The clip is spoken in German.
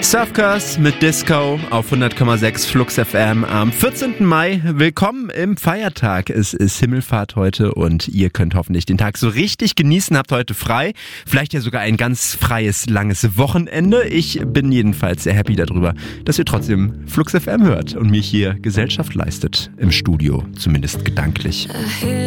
Surfcast mit Disco auf 100,6 Flux FM am 14. Mai. Willkommen im Feiertag. Es ist Himmelfahrt heute und ihr könnt hoffentlich den Tag so richtig genießen. Habt heute frei. Vielleicht ja sogar ein ganz freies, langes Wochenende. Ich bin jedenfalls sehr happy darüber, dass ihr trotzdem Flux FM hört und mir hier Gesellschaft leistet. Im Studio, zumindest gedanklich.